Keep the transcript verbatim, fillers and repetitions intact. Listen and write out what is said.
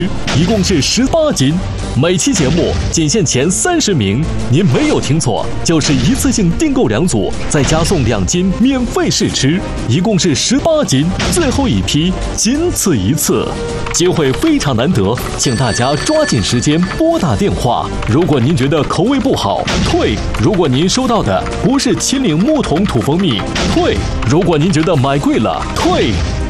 一共是十八斤。每期节目仅限前三十名，您没有听错，就是一次性订购两组，再加送两斤免费试吃，一共是十八斤，最后一批仅此一次，机会非常难得，请大家抓紧时间拨打电话。如果您觉得口味不好，退；如果您收到的不是秦岭木桶土蜂蜜，退；如果您觉得买贵了，退。